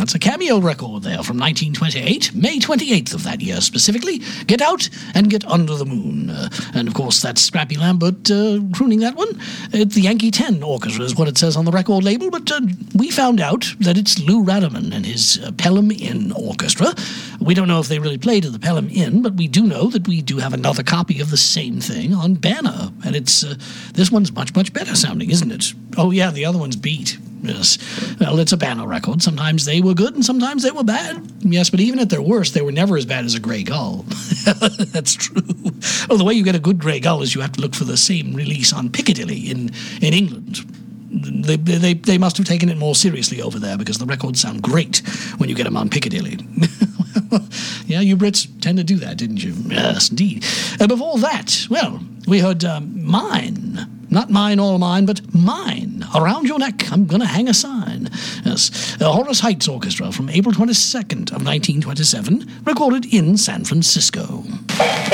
That's a cameo record there from 1928, May 28th of that year specifically. Get Out and Get Under the Moon. And of course, that's Scrappy Lambert crooning that one. It's the Yankee 10 Orchestra is what it says on the record label, but we found out that it's Lou Radiman and his Pelham Inn Orchestra. We don't know if they really played at the Pelham Inn, but we do know that we do have another copy of the same thing on Banner, and it's this one's much, much better sounding, isn't it? Oh yeah, the other one's beat. Yes. Well, it's a Banner record. Sometimes they were good and sometimes they were bad. Yes, but even at their worst, they were never as bad as a Grey Gull. That's true. Well, the way you get a good Grey Gull is you have to look for the same release on Piccadilly in England. They must have taken it more seriously over there because the records sound great when you get them on Piccadilly. Yeah, you Brits tend to do that, didn't you? Yes, indeed. Before that, well, we heard Mine. Not Mine, All Mine, but Mine. Around Your Neck, I'm Gonna Hang a Sign. Yes, Horace Heights Orchestra from April 22nd of 1927, recorded in San Francisco.